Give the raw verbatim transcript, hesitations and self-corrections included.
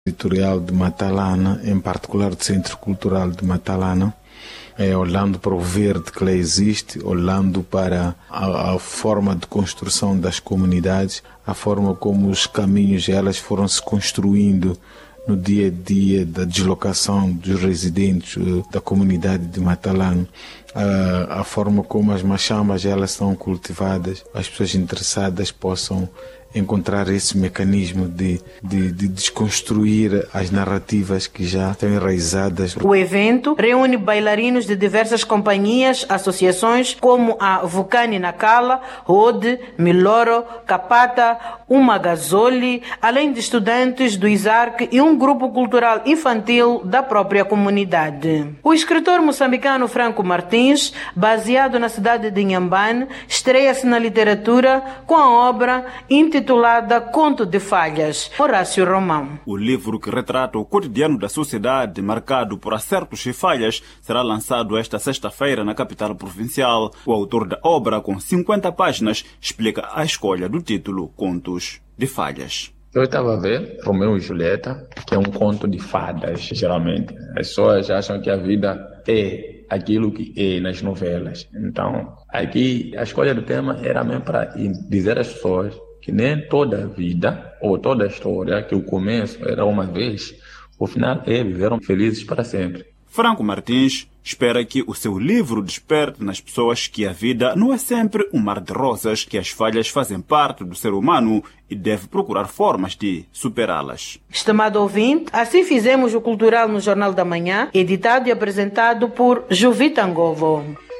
Editorial de Matalana, em particular do Centro Cultural de Matalana, é, olhando para o verde que lá existe, olhando para a, a forma de construção das comunidades, a forma como os caminhos elas foram se construindo no dia a dia da deslocação dos residentes uh, da comunidade de Matalana, uh, a forma como as machamas elas são cultivadas, as pessoas interessadas possam encontrar esse mecanismo de, de, de desconstruir as narrativas que já estão enraizadas. O evento reúne bailarinos de diversas companhias, associações como a Vucani Nakala, Rode, Miloro, Capata, Umagazoli, além de estudantes do ISARC e um grupo cultural infantil da própria comunidade. O escritor moçambicano Franco Martins, baseado na cidade de Inhambane, estreia-se na literatura com a obra intitulada intitulada Conto de Falhas, Horácio Romão. O livro que retrata o cotidiano da sociedade, marcado por acertos e falhas, será lançado esta sexta-feira na capital provincial. O autor da obra, com cinquenta páginas, explica a escolha do título Contos de Falhas. Eu estava a ver Romeu e Julieta, que é um conto de fadas, geralmente. As pessoas acham que a vida é aquilo que é nas novelas. Então, aqui a escolha do tema era mesmo para dizer às pessoas que nem toda a vida, ou toda a história, que o começo era uma vez, o final é viveram felizes para sempre. Franco Martins espera que o seu livro desperte nas pessoas que a vida não é sempre um mar de rosas, que as falhas fazem parte do ser humano e deve procurar formas de superá-las. Estimado ouvinte, assim fizemos o Cultural no Jornal da Manhã, editado e apresentado por Juvita Ngovo.